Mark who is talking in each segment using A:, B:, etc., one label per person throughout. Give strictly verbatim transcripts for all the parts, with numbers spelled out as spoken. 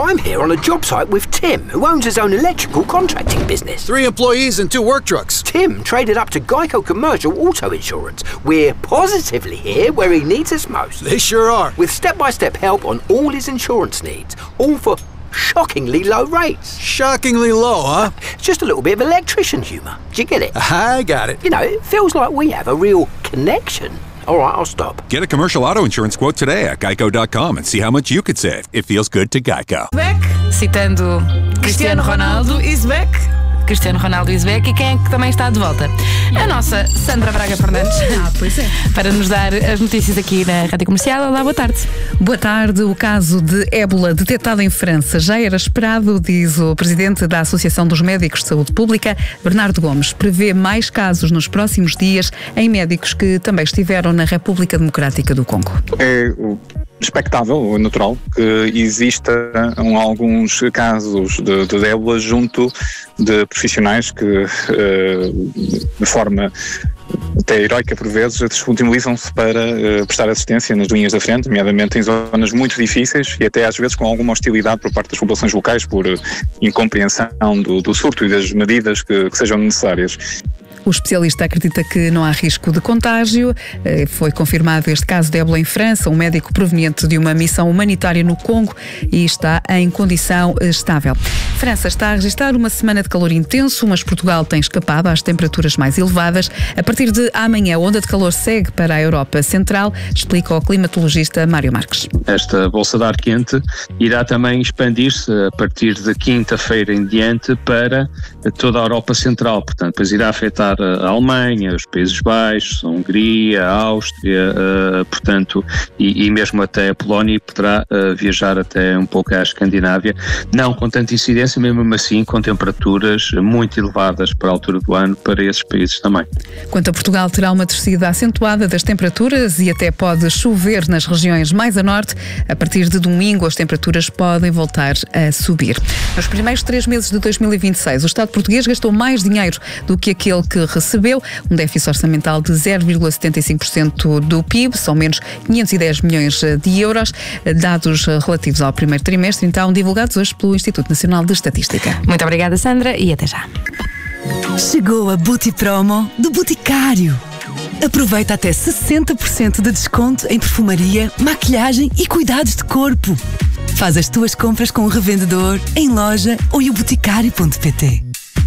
A: I'm here on a job site with Tim, who owns his own electrical contracting business.
B: Three employees and two work trucks.
A: Tim traded up to Geico Commercial Auto Insurance. We're positively here where he needs us most.
B: They sure are.
A: With step-by-step help on all his insurance needs, all for shockingly low rates.
B: Shockingly low, huh?
A: It's just a little bit of electrician humour. Do you get it?
B: I got it.
A: You know, it feels like we have a real connection. All right, I'll stop.
C: Get a commercial auto insurance quote today at geico dot com and see how much you could save. It feels good to Geico.
D: Back, citando Cristiano Ronaldo is back. Cristiano Ronaldo is back. E quem é que também está de volta? A nossa Sandra Braga Fernandes.
E: Ah, pois é.
D: Para nos dar as notícias aqui na Rádio Comercial. Olá, boa tarde.
E: Boa tarde. O caso de ébola detectado em França já era esperado, diz o presidente da Associação dos Médicos de Saúde Pública, Bernardo Gomes. Prevê mais casos nos próximos dias em médicos que também estiveram na República Democrática do Congo.
F: É expectável ou natural que exista alguns casos de, de ébola junto de profissionais que, uh, de forma até heroica por vezes, disponibilizam-se para uh, prestar assistência nas linhas da frente, nomeadamente em zonas muito difíceis e até às vezes com alguma hostilidade por parte das populações locais por uh, incompreensão do, do surto e das medidas que, que sejam necessárias.
E: O especialista acredita que não há risco de contágio. Foi confirmado este caso de ébola em França, um médico proveniente de uma missão humanitária no Congo e está em condição estável. França está a registrar uma semana de calor intenso, mas Portugal tem escapado às temperaturas mais elevadas. A partir de amanhã, a onda de calor segue para a Europa Central, explica o climatologista Mário Marques.
G: Esta bolsa de ar quente irá também expandir-se a partir de quinta-feira em diante para toda a Europa Central, portanto, depois irá afetar a Alemanha, os Países Baixos, a Hungria, a Áustria, uh, portanto, e, e mesmo até a Polónia, e poderá uh, viajar até um pouco à Escandinávia, não com tanta incidência, mesmo assim com temperaturas muito elevadas para a altura do ano para esses países também.
E: Quanto a Portugal, terá uma descida acentuada das temperaturas e até pode chover nas regiões mais a norte. A partir de domingo, as temperaturas podem voltar a subir. Nos primeiros três meses de dois mil e vinte e seis, o Estado português gastou mais dinheiro do que aquele que recebeu, um déficit orçamental de zero vírgula setenta e cinco por cento do P I B, são menos quinhentos e dez milhões de euros, dados relativos ao primeiro trimestre, então divulgados hoje pelo Instituto Nacional de Estatística.
D: Muito obrigada, Sandra, e até já.
H: Chegou a Bouti Promo do Boticário. Aproveita até sessenta por cento de desconto em perfumaria, maquilhagem e cuidados de corpo. Faz as tuas compras com o revendedor, em loja ou em boticário ponto pt.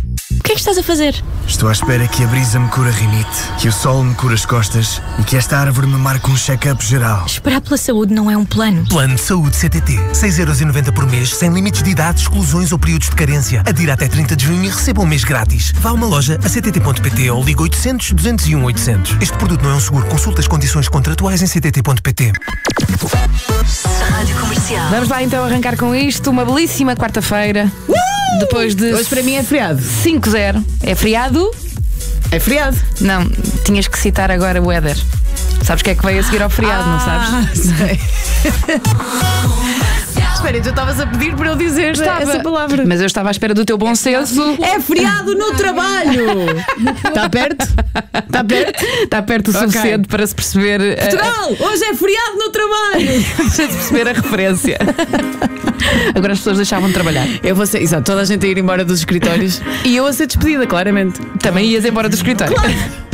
D: O que é que estás a fazer?
I: Estou à espera que a brisa me cure a rinite, que o sol me cure as costas e que esta árvore me marque um check-up geral.
J: Esperar pela saúde não é um plano.
I: Plano de Saúde C T T. seis euros e noventa por mês, sem limites de idade, exclusões ou períodos de carência. Adira até trinta de junho e receba um mês grátis. Vá a uma loja a c t t ponto p t ou liga oitocentos, duzentos e um, oitocentos. Este produto não é um seguro. Consulte as condições contratuais em c t t ponto p t.
J: Rádio Comercial.
D: Vamos lá então arrancar com isto. Uma belíssima quarta-feira. Uh! Depois de...
E: Hoje para mim é feriado.
D: cinco zero. É feriado?
E: É feriado.
D: Não, tinhas que citar agora o Éder. Sabes o que é que veio a seguir ao feriado,
E: ah,
D: não sabes?
E: Sei. Espera, tu estavas a pedir para eu dizer
D: Estava,
E: essa palavra.
D: mas eu estava à espera do teu bom senso.
E: É feriado no trabalho. Está perto? Está perto?
D: Está perto o
E: Okay.
D: suficiente para se perceber.
E: Portugal, hoje é feriado no trabalho.
D: Para se perceber a referência. Agora as pessoas deixavam de trabalhar.
E: Eu vou ser, exato, toda a gente a ir embora dos escritórios e eu a ser despedida, claramente.
D: Também ias embora do escritório.
E: Claro.